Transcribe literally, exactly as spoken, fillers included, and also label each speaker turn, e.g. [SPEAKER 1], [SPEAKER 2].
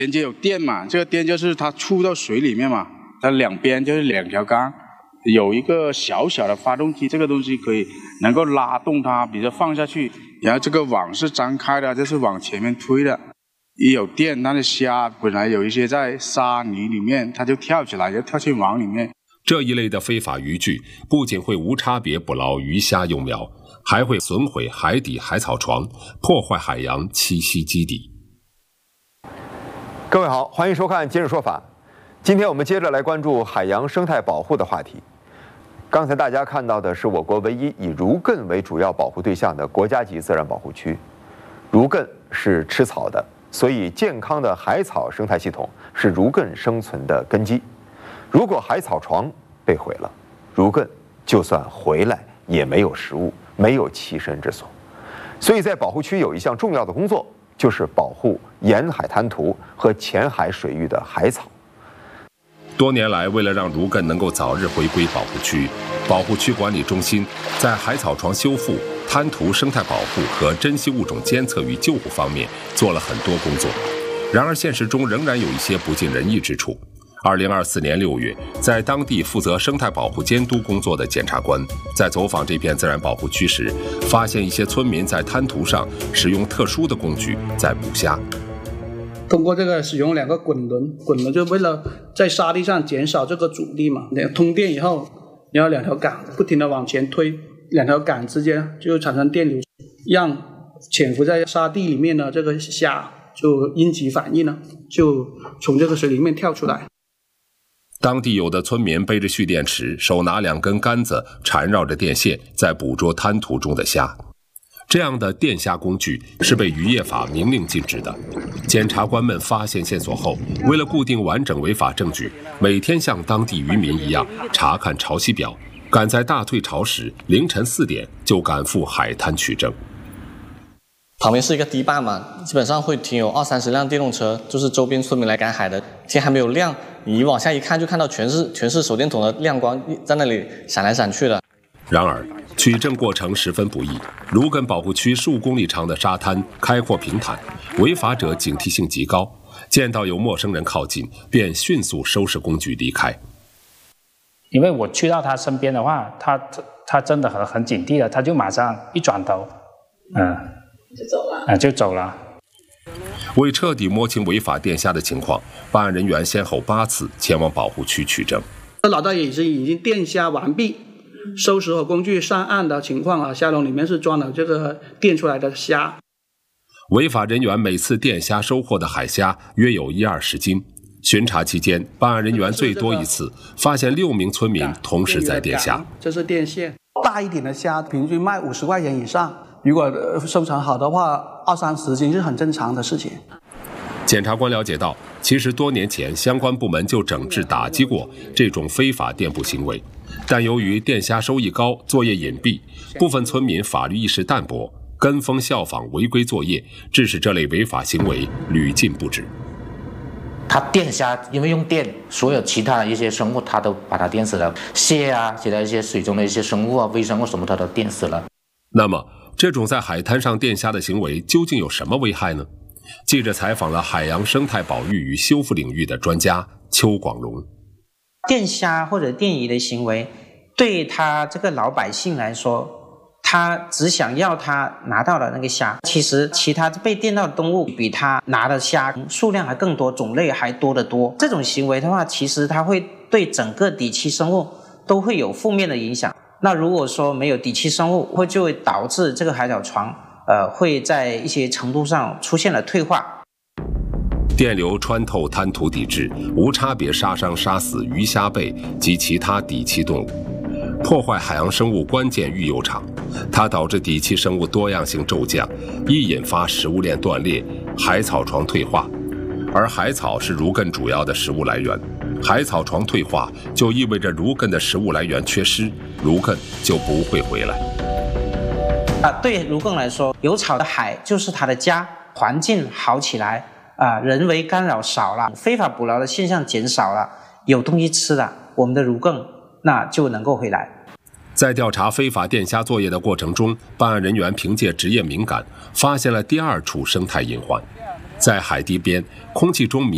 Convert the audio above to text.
[SPEAKER 1] 连接有电嘛，这个电就是它触到水里面嘛，它两边就是两条杆，有一个小小的发动机，这个东西可以能够拉动它，比如说放下去，然后这个网是张开的，这是往前面推的。一有电，那的虾本来有一些在沙泥里面，它就跳起来，就跳进网里面。
[SPEAKER 2] 这一类的非法渔具不仅会无差别捕捞鱼虾幼苗，还会损毁海底海草床，破坏海洋栖息基地。
[SPEAKER 3] 各位好，欢迎收看《今日说法》。今天我们接着来关注海洋生态保护的话题。刚才大家看到的是我国唯一以儒艮为主要保护对象的国家级自然保护区。儒艮是吃草的，所以健康的海草生态系统是儒艮生存的根基。如果海草床被毁了，儒艮就算回来也没有食物，没有栖身之所。所以在保护区有一项重要的工作，就是保护沿海滩涂和浅海水域的海草。
[SPEAKER 2] 多年来，为了让儒艮能够早日回归保护区，保护区管理中心在海草床修复、滩涂生态保护和珍稀物种监测与救护方面做了很多工作。然而，现实中仍然有一些不尽人意之处。二零二四年六月，在当地负责生态保护监督工作的检察官在走访这片自然保护区时，发现一些村民在滩涂上使用特殊的工具在捕虾。
[SPEAKER 4] 通过这个使用两个滚轮，滚轮就为了在沙地上减少这个阻力嘛。通电以后，然后两条杆不停地往前推，两条杆之间就产生电流，让潜伏在沙地里面的这个虾就应急反应呢，就从这个水里面跳出来。
[SPEAKER 2] 当地有的村民背着蓄电池，手拿两根杆子缠绕着电线，在捕捉滩涂中的虾。这样的电虾工具是被渔业法明令禁止的。检察官们发现线索后，为了固定完整违法证据，每天像当地渔民一样查看潮汐表，赶在大退潮时凌晨四点就赶赴海滩取证。
[SPEAKER 5] 旁边是一个堤坝嘛，基本上会停有二三十辆电动车，就是周边村民来赶海的。天还没有亮，你往下一看就看到全是全是手电筒的亮光在那里闪来闪去的。
[SPEAKER 2] 然而，取证过程十分不易。儒艮保护区数公里长的沙滩开阔平坦，违法者警惕性极高，见到有陌生人靠近，便迅速收拾工具离开。
[SPEAKER 6] 因为我去到他身边的话，他他真的很很警惕了，他就马上一转头，嗯。
[SPEAKER 7] 就走了，
[SPEAKER 6] 啊，就走了。
[SPEAKER 2] 为彻底摸清违法电虾的情况，办案人员先后八次前往保护区取证。
[SPEAKER 4] 老大爷已经已经电虾完毕，收拾好工具上岸的情况啊，虾笼里面是装了这个电出来的虾。
[SPEAKER 2] 违法人员每次电虾收获的海虾约有一二十斤。巡查期间，办案人员最多一次发现六名村民同时在电虾。
[SPEAKER 4] 这是电线，大一点的虾平均卖五十块钱以上。如果收藏好的话，二三十斤是很正常的事情。
[SPEAKER 2] 检察官了解到，其实多年前相关部门就整治打击过这种非法电捕行为，但由于电虾收益高、作业隐蔽，部分村民法律意识淡薄，跟风效仿违规作业，致使这类违法行为屡禁不止。
[SPEAKER 8] 它电虾因为用电，所有其他的一些生物它都把它电死了，蟹啊，其他一些水中的一些生物啊、微生物什么它都电死了。
[SPEAKER 2] 那么，这种在海滩上电虾的行为究竟有什么危害呢？记者采访了海洋生态保育与修复领域的专家邱广荣。
[SPEAKER 9] 电虾或者电鱼的行为，对他这个老百姓来说，他只想要他拿到的那个虾，其实其他被电到的动物比他拿的虾数量还更多，种类还多得多。这种行为的话，其实它会对整个底栖生物都会有负面的影响。那如果说没有底栖生物，会就会导致这个海草床，呃，会在一些程度上出现了退化。
[SPEAKER 2] 电流穿透滩涂底质，无差别杀伤杀死鱼虾贝及其他底栖动物，破坏海洋生物关键育幼场。它导致底栖生物多样性骤降，易引发食物链断裂、海草床退化。而海草是儒艮主要的食物来源。海草床退化就意味着儒艮的食物来源缺失，儒艮就不会回来。
[SPEAKER 9] 啊，对儒艮来说，有草的海就是它的家，环境好起来，啊，人为干扰少了，非法捕捞的现象减少了，有东西吃了，我们的儒艮那就能够回来。
[SPEAKER 2] 在调查非法电虾作业的过程中，办案人员凭借职业敏感，发现了第二处生态隐患。在海堤边，空气中弥